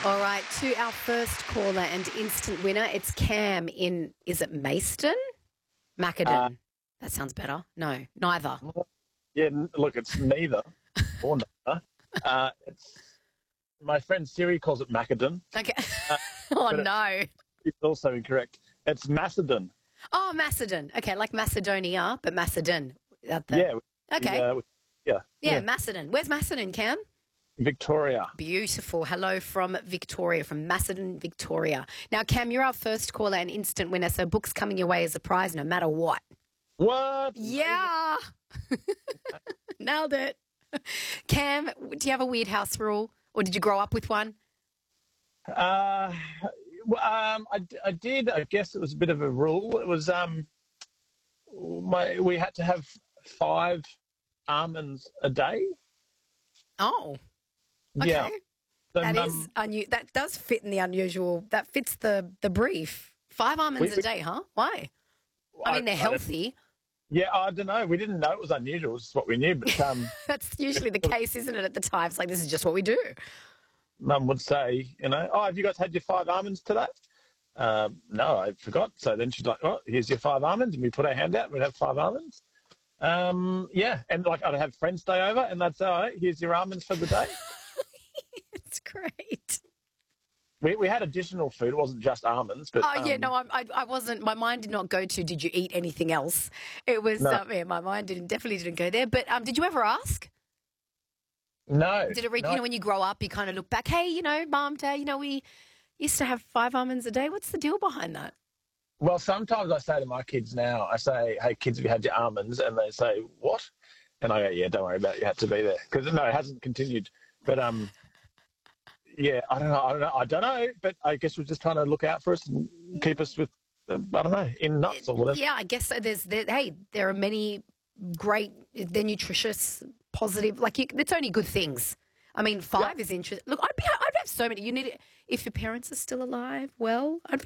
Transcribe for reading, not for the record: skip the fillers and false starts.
All right, to our first caller and instant winner, it's Cam in, is it Mayston? Macadon. That sounds better. No, neither. Yeah, look, it's neither or neither. It's my friend Siri calls it Macedon. Okay. Uh, Oh, but no. it's also incorrect. It's Macedon. Oh, Macedon. Okay, like Macedonia, but Macedon. Yeah. Okay. Yeah. Yeah, Macedon. Where's Macedon, Cam? Victoria. Beautiful. Hello from Victoria, from Macedon, Victoria. Now, Cam, you're our first caller and instant winner, so book's coming your way as a prize no matter what. What? Yeah. Nailed it. Cam, do you have a weird house rule or did you grow up with one? I did. I guess it was a bit of a rule. It was we had to have 5 almonds a day. Oh, okay. Yeah. So That is that does fit in the unusual. That fits the brief. 5 almonds a day, huh? Why? I mean, they're healthy. Yeah, I don't know. We didn't know it was unusual. It's what we knew. But That's usually the case, isn't it? At the time, it's like this is just what we do. Mum would say, oh, have you guys had your 5 almonds today? No, I forgot. So then she's like, oh, here's your 5 almonds. And we put our hand out and we'd have 5 almonds. Yeah. And like I'd have friends stay over and they'd say, all right, here's your almonds for the day. It's great. We had additional food. It wasn't just almonds. But, yeah, no, I wasn't. My mind did not go to, did you eat anything else? It was, No. my mind definitely didn't go there. But did you ever ask? No. Did it, no. when you grow up, you kind of look back, hey, Mum, Dad, we used to have 5 almonds a day. What's the deal behind that? Well, sometimes I say to my kids now, I say, hey, kids, have you had your almonds? And they say, what? And I go, yeah, don't worry about it. You had to be there. Because, no, it hasn't continued. But, yeah, I don't know. But I guess we're just trying to look out for us and keep us with, I don't know, in nuts or whatever. Yeah, I guess so. There are many great, they're nutritious, positive, it's only good things. I mean, 5 is interesting. Look, I'd have so many. If your parents are still alive, well, I'd